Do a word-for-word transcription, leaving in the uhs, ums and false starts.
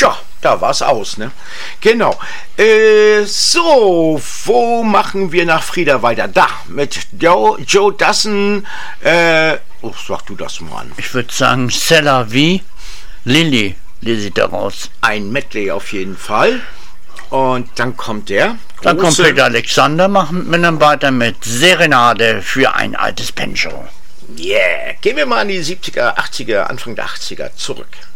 Tja, da war's aus, ne? Genau. Äh, so, wo machen wir nach Frieda weiter? Da, mit Joe, Joe Dassin, äh, oh, sag du das mal an. Ich würde sagen, C'est la vie, Lilly, lese ich daraus. Ein Medley auf jeden Fall. Und dann kommt der große... Dann kommt Peter Alexander, machen wir dann weiter mit Serenade für ein altes Banjo. Yeah, gehen wir mal in die siebziger, achtziger, Anfang der achtziger zurück.